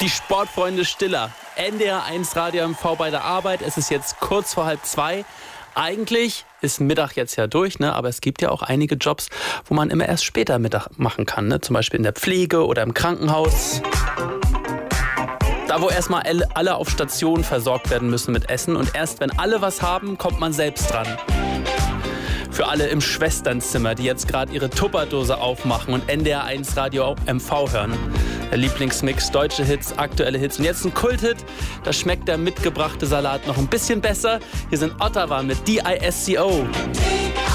Die Sportfreunde Stiller. NDR 1 Radio MV bei der Arbeit. Es ist jetzt kurz vor 1:30. Eigentlich ist Mittag jetzt ja durch, ne? Aber es gibt ja auch einige Jobs, wo man immer erst später Mittag machen kann. Ne? Zum Beispiel in der Pflege oder im Krankenhaus. Da, wo erstmal alle auf Station versorgt werden müssen mit Essen. Und erst wenn alle was haben, kommt man selbst dran. Für alle im Schwesternzimmer, die jetzt gerade ihre Tupperdose aufmachen und NDR 1 Radio MV hören. Der Lieblingsmix, deutsche Hits, aktuelle Hits. Und jetzt ein Kulthit, da schmeckt der mitgebrachte Salat noch ein bisschen besser. Hier sind Ottawa mit DISCO.